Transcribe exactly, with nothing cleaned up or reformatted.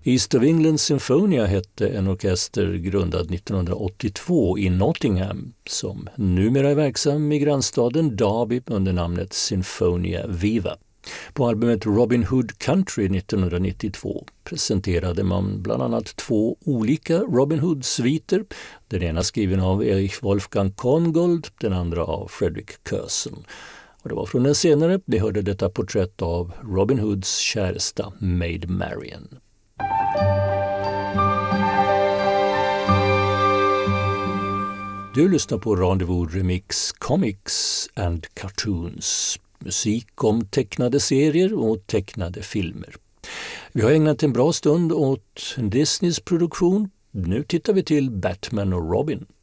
East of England Sinfonia hette en orkester grundad nittonhundraåttiotvå i Nottingham som numera är verksam i grannstaden Derby under namnet Sinfonia Viva. På albumet Robin Hood Country nittonhundranittiotvå presenterade man bland annat två olika Robin Hood-sviter, den ena skriven av Erich Wolfgang Korngold, den andra av Frederick Curzon. Och det var från den senare vi hörde detta porträtt av Robin Hoods käresta Maid Marian. Du lyssnar på Rendezvous Remix Comics and Cartoons. Musik om tecknade serier och tecknade filmer. Vi har ägnat en bra stund åt Disneys produktion. Nu tittar vi till Batman och Robin.